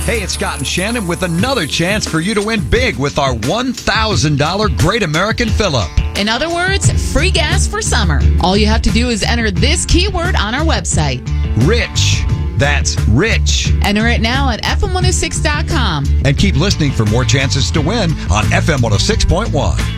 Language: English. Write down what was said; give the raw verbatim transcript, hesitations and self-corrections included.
Hey, it's Scott and Shannon with another chance for you to win big with our one thousand dollars Great American Fill-Up. In other words, free gas for summer. All you have to do is enter this keyword on our website. Rich. That's rich. Enter it now at F M one oh six dot com. And keep listening for more chances to win on F M one oh six point one.